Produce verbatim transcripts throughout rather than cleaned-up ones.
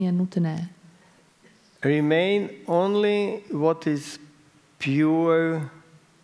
je nutné. Remain only what is pure uh,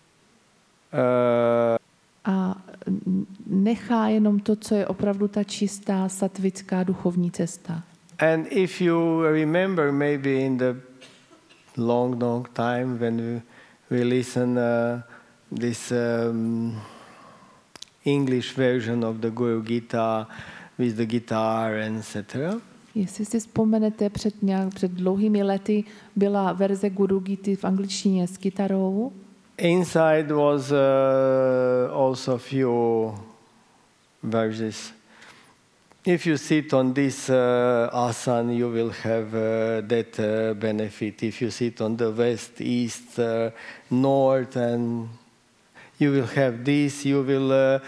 A nechá jenom to, co je opravdu ta čistá satvická duchovní cesta. and if you remember maybe in the long, long time when we, we listen uh, this um, English version of the Guru Gita with the guitar and et cetera. Jestli si vzpomenete, před, nějak, před dlouhými lety byla verze Guru Gity v angličtině s kytarou. Inside was uh, also few verses. If you sit on this uh, asana, you will have uh, that uh, benefit. If you sit on the west, east, uh, north, and you will have this, you will uh,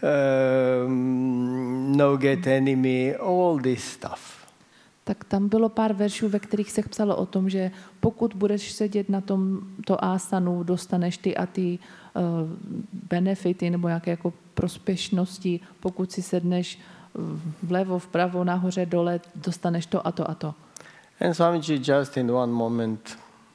um, no get enemy, all this stuff. Tak tam bylo pár veršů, ve kterých se psalo o tom, že pokud budeš sedět na tomto asanu, dostaneš ty a ty uh, benefity nebo jaké jako prospěšnosti. Pokud si sedneš vlevo, vpravo, nahoře, dole, dostaneš to a to a to. And Swamiji just in one moment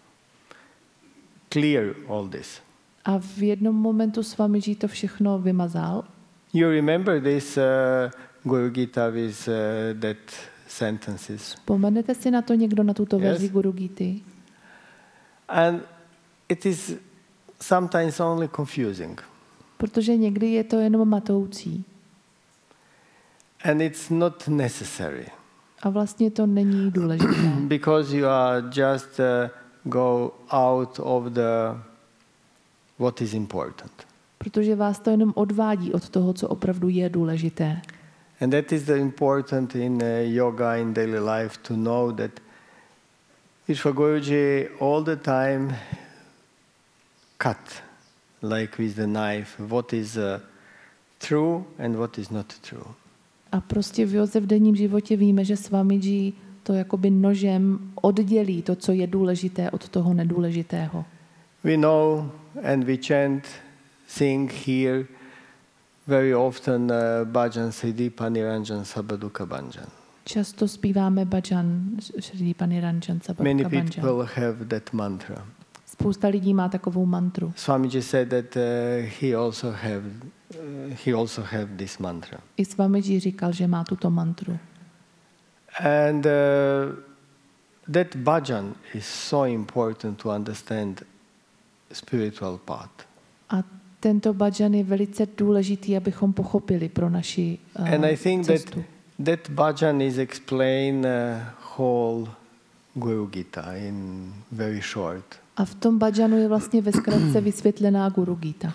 clear all this. A v jednom momentu Swamiji to všechno vymazal. You remember this uh, Guru Gita with uh, that sentences? Vzpomenete si na to někdo, na tuto verzi Yes. Guru Gity? And it is sometimes only confusing. Protože někdy je to jenom matoucí. And it's not necessary. A vlastně to není důležité. Because you are just uh, go out of the what is important. Protože vás to jenom odvádí od toho, co opravdu je důležité. And that is the important in uh, yoga, in daily life, to know that Vishwaguruji all the time cut, like with the knife, what is uh, true and what is not true. A prostě v józe v denním životě víme, že Swamiji to jakoby nožem oddělí to, co je důležité, od toho nedůležitého. We know and we chant, sing here very often uh, bhajan Siddhipa Niranjan Sabbaduka Bhanjan. Často zpíváme bhajan Siddhipa Niranjan Many Sabbaduka Bhanjan. people have that mantra. Spousta lidí má takovou mantru. Swamiji said that uh, he also have uh, he also have this mantra. I Swamiji říkal, že má tuto mantru. And uh, that bhajan is so important to understand spiritual path. A tento bhajan je velice důležitý, abychom pochopili pro naši uh, And I think that cestu. that bhajan is explained uh, whole Guru Gita in very short. A v tom bhajanu je vlastně ve zkratce vysvětlená Guru Gita.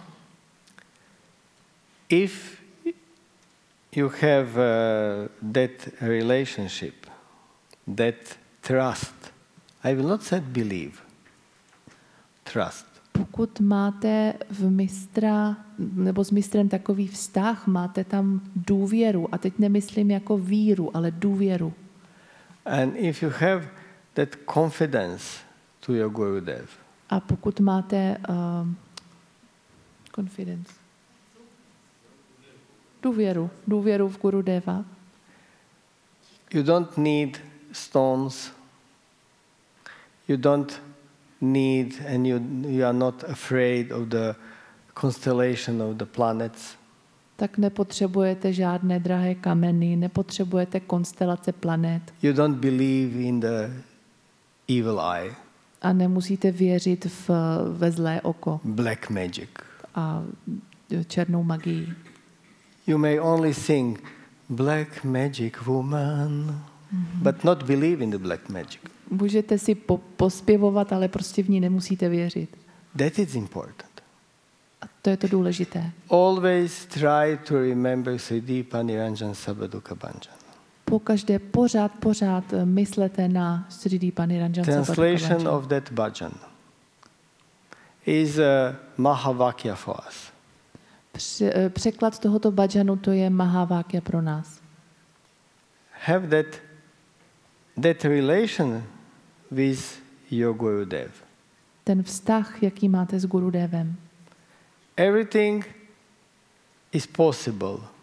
If you have uh, that relationship, that trust, I will not say believe, trust. Pokud máte v mistra, nebo s mistrem takový vztah, máte tam důvěru. A teď nemyslím jako víru, ale důvěru. And if you have that confidence to your Gurudev, A pokud máte uh, confidence, důvěru, důvěru v Gurudeva, you don't need stones, you don't need, and you, you are not afraid of the constellation of the planets. tak nepotřebujete žádné drahé kameny, nepotřebujete konstelace planet You don't believe in the evil eye, a nemusíte věřit v, ve zlé oko black magic. a černou magii. You may only sing black magic woman, mm-hmm. but not believe in the black magic. Můžete si po, pospěvovat, ale prostě v ní nemusíte věřit. That is important. A to je to důležité. Always try to remember Siddhipa Niranjan Sabbaduka Bhanjan. Pokaždé pořád, pořád myslete na Siddhipa Niranjan Sabbaduka Translation Bhanjan. of that bhajan is a Mahavakya for us. Pře- Překlad tohoto bhajanu to je Mahavakya pro nás. Have that, that relation with your Gurudev. Ten vztah, jaký máte s Gurudevem. Everything is possible